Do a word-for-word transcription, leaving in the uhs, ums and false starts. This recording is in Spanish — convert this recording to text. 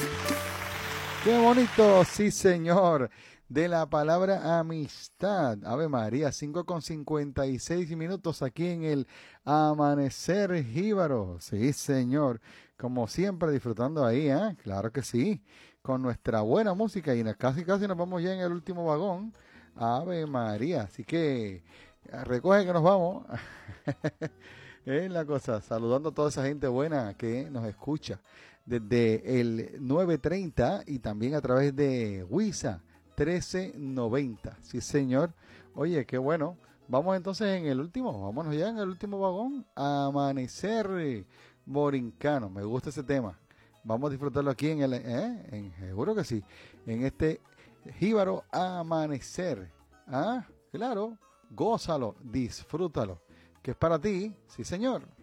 Qué bonito, sí señor, de la palabra amistad. Ave María, cinco con cincuenta y seis minutos aquí en el Amanecer Jíbaro. Sí señor, como siempre disfrutando ahí, ¿eh? Claro que sí, con nuestra buena música y na- casi casi nos vamos ya en el último vagón. Ave María, así que eh, recoge que nos vamos. Es la cosa, saludando a toda esa gente buena que nos escucha desde el nueve treinta y también a través de Wisa trece noventa. Sí, señor. Oye, qué bueno. Vamos entonces en el último, vámonos ya en el último vagón. Amanecer eh, Borincano. Me gusta ese tema. Vamos a disfrutarlo aquí en el, ¿eh? En, seguro que sí. En este Jíbaro Amanecer. Ah, claro. Gózalo, disfrútalo. Que es para ti, sí, señor.